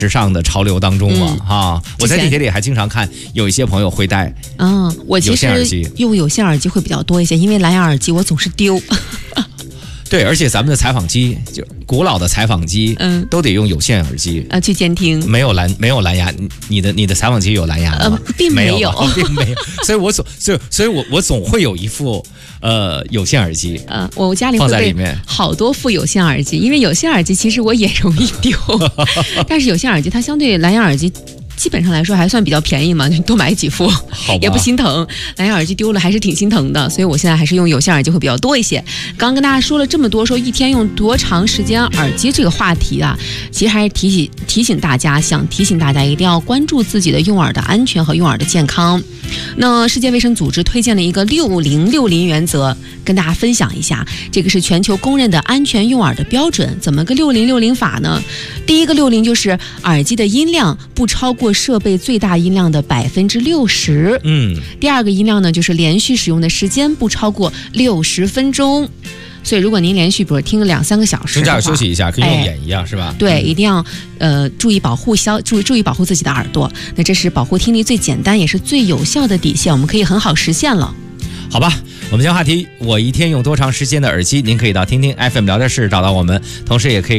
时尚的潮流当中嘛，我在地铁里还经常看有一些朋友会戴我其实用有线耳机会比较多一些，因为蓝牙耳机我总是丢。 对，而且咱们的采访机，就古老的采访机，都得用有线耳机去监听， 没有蓝牙。你的采访机有蓝牙吗？ 并没有， 并没有。所以我总会有一副有线耳机， 我家里放在里面好多副有线耳机，因为有线耳机其实我也容易丢，但是有线耳机它相对蓝牙耳机基本上来说还算比较便宜嘛，就多买几副也不心疼。蓝牙耳机丢了还是挺心疼的，所以我现在还是用有线耳机会比较多一些。刚刚跟大家说了这么多，说一天用多长时间耳机这个话题啊，其实还是提醒大家，想提醒大家一定要关注自己的用耳的安全和用耳的健康。那世界卫生组织推荐了一个6060原则，跟大家分享一下，这个是全球公认的安全用耳的标准。怎么个6060法呢？第一个60就是耳机的音量不超过设备最大音量的60%。第二个音量呢，就是连续使用的时间不超过60分钟。所以如果您连续比如听了2-3个小时， 中间休息一下，跟用眼一样，是吧？ 对，一定要注意保护自己的耳朵。那这是保护听力最简单也是最有效的底线，我们可以很好实现了。 好吧，我们将话题我一天用多长时间的耳机，您可以到听听 FM 聊天室找到我们，同时也可以